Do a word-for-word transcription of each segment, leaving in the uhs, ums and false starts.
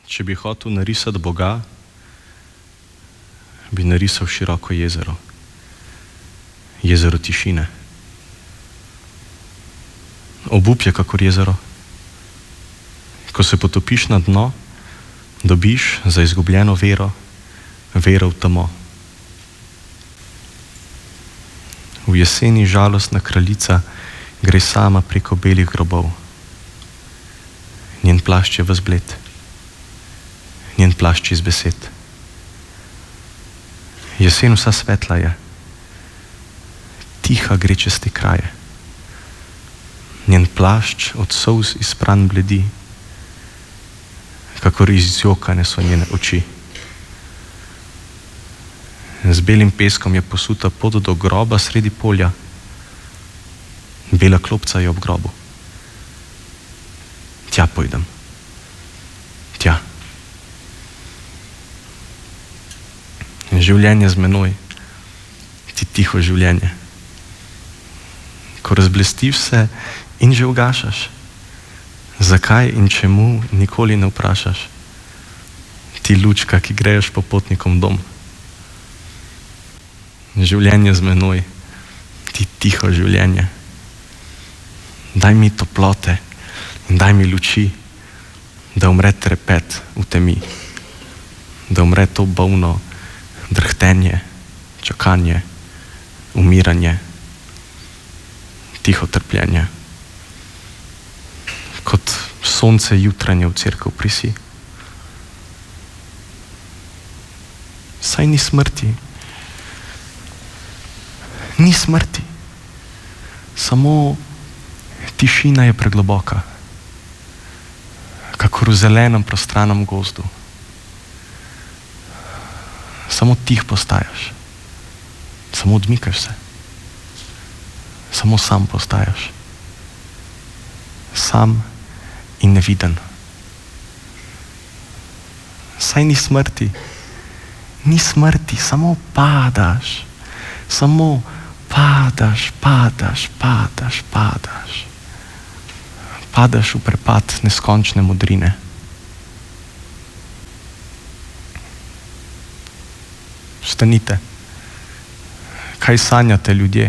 Če bi hotel narisati Boga, bi narisal široko jezero. Jezero tišine. Obup je kakor jezero. Ko se potopiš na dno, dobiš za izgubljeno vero, vero v temo. V jeseni žalostna kraljica gre sama preko belih grobov. Njen plašč je ves bled. Njen plašč iz besed. Jesen vsa svetla je. Tiha gre čez te kraje. Njen plašč od solz izpran bledi, kakor izjokane so njene oči. Z belim peskom je posuta pot do groba sredi polja. Bela klopca je ob grobu. Tja pojdem. Tja. Življenje z menoj, ti tiho življenje. Ko razblesti vse in že ugašaš, zakaj in čemu nikoli ne vprašaš. Ti lučka, ki greješ po potnikom dom. Življenje z menoj, ti tiho življenje. Daj mi toplote in daj mi luči, da umre trepet v temi, da umre to bolno drhtenje, čakanje, umiranje, tiho trpljenje. Kot sonce jutranje v cerkev prisi. Saj ni smrti. Ni smrti. Samo tišina je pregloboka. Kakor v zelenem prostranem gozdu. Samo tih postajaš. Samo odmikaš se. Samo sam postajaš. Sam in neviden. Saj ni smrti. Ni smrti, samo padaš. Samo padaš, padaš, padaš, padaš. Padaš v prepad neskončne modrine. Vstanite. Kaj sanjate, ljudje?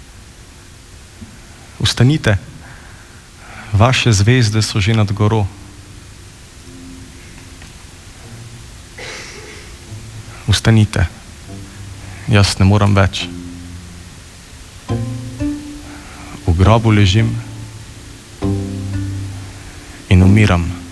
Vstanite. Vaše zvezde so že nad goro. Vstanite. Jaz ne moram več. V grobu ležim in umiram.